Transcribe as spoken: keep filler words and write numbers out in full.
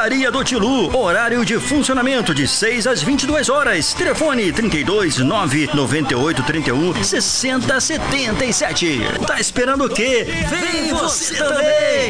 Pizzaria do Tilu. Horário de funcionamento de seis às vinte e duas horas. Telefone trinta e dois, nove noventa e oito, trinta e um, sessenta, setenta e sete. Tá esperando o quê? Vem você também!